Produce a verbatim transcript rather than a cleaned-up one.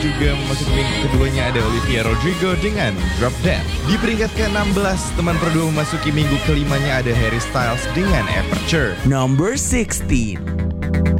juga memasuki minggu keduanya ada Olivia Rodrigo dengan Drop Dead. Di peringkat ke enam belas, teman berdua memasuki minggu kelimanya ada Harry Styles dengan Aperture. Number sixteen.